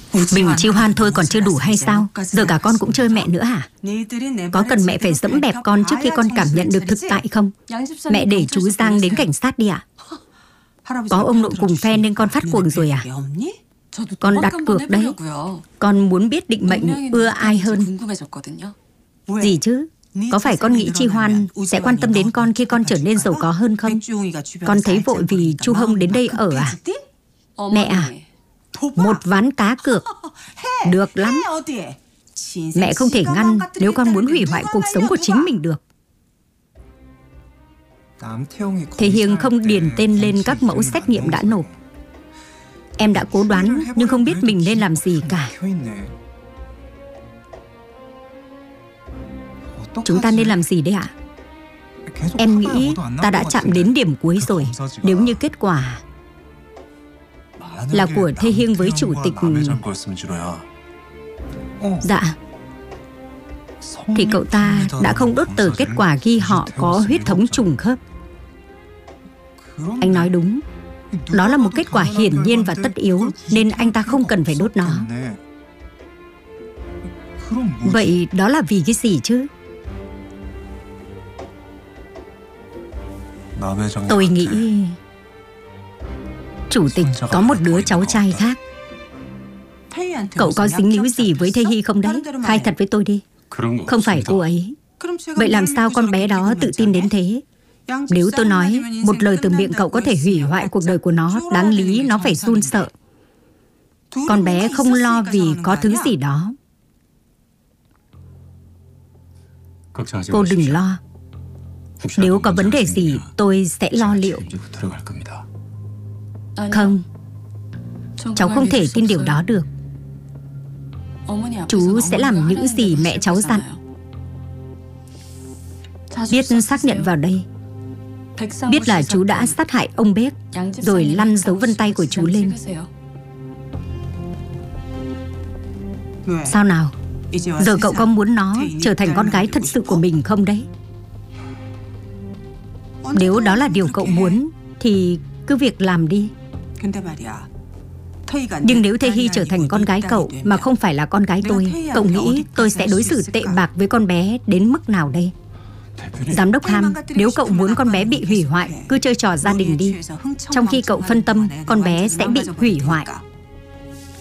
Mình chi hoan thôi còn chưa đủ hay sao? Giờ cả con cũng chơi mẹ nữa hả? Có cần mẹ phải dẫm bẹp con trước khi con cảm nhận được thực tại không? Mẹ để chú Giang đến cảnh sát đi ạ. Có ông nội cùng phe nên con phát cuồng rồi à? Con đặt cược đấy. Con muốn biết định mệnh ưa ai hơn. Gì chứ? Có phải con nghĩ Chi Hoan sẽ quan tâm đến con khi con trở nên giàu có hơn không? Con thấy vội vì Chu Hông đến đây ở à? Mẹ à, một ván cá cược. Được lắm. Mẹ không thể ngăn nếu con muốn hủy hoại cuộc sống của chính mình được. Thế Hiên không điền tên lên các mẫu xét nghiệm đã nộp. Em đã cố đoán nhưng không biết mình nên làm gì cả. Chúng ta nên làm gì đấy ạ? Em nghĩ ta đã chạm đến điểm cuối rồi. Nếu như kết quả là của Thế Hiên với chủ tịch... Dạ. Thì cậu ta đã không đốt tờ kết quả ghi họ có huyết thống trùng khớp. Anh nói đúng. Đó là một kết quả hiển nhiên và tất yếu, nên anh ta không cần phải đốt nó. Vậy đó là vì cái gì chứ? Tôi nghĩ chủ tịch có một đứa cháu trai khác. Cậu có dính líu gì với Thế Hy không đấy? Khai thật với tôi đi. Không phải cô ấy. Vậy làm sao con bé đó tự tin đến thế? Nếu tôi nói một lời từ miệng cậu có thể hủy hoại cuộc đời của nó, đáng lý nó phải run sợ. Con bé không lo vì có thứ gì đó. Cô đừng lo. Nếu có vấn đề gì tôi sẽ lo liệu. Không, cháu không thể tin điều đó được. Chú sẽ làm những gì mẹ cháu dặn. Viết xác nhận vào đây. Biết là chú đã sát hại ông Bếc, rồi lăn dấu vân tay của chú lên. Sao nào? Giờ cậu có muốn nó trở thành con gái thật sự của mình không đấy? Nếu đó là điều cậu muốn thì cứ việc làm đi. Nhưng nếu Thế Hy trở thành con gái cậu mà không phải là con gái tôi, cậu nghĩ tôi sẽ đối xử tệ bạc với con bé đến mức nào đây? Giám đốc Ham, nếu cậu muốn con bé bị hủy hoại, cứ chơi trò gia đình đi. Trong khi cậu phân tâm, con bé sẽ bị hủy hoại.